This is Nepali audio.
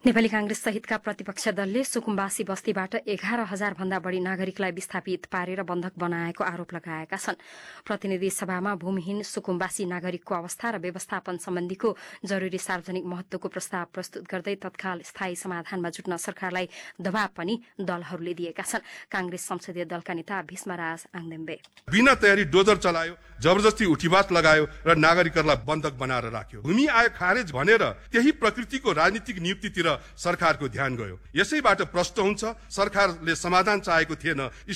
नेपाली कांग्रेस सहितका प्रतिपक्ष दलले सुकुम्बासी बस्तीबाट 11,000 भन्दा बढ़ी नागरिकलाई विस्थापित पारेर बन्धक बनाएको आरोप लगाएका छन्। प्रतिनिधि सभामा भूमिहीन सुकुम्बासी नागरिकको अवस्था र व्यवस्थापन सम्बन्धीको जरूरी सार्वजनिक महत्वको प्रस्ताव प्रस्तुत गर्दै तत्काल स्थायी समाधानमा जुट्न सरकारलाई दबाव पनि दलहरूले दिएका छन्। कांग्रेस संसदीय दलका नेता भीष्मराज आङदेम्बे बिना तयारी डोजर चलायो, जबरजस्ती उठीवास लगायो र नागरिकहरूलाई बन्धक बनाएर राख्यो। भूमि आयोग खारेज भनेर त्यही प्रकृतिको राजनीतिक नियुक्तितिर सरकारको ध्यान गयो। यसैबाट प्रश्न हुन्छ, सरकारले समाधान चाहेको थिएन,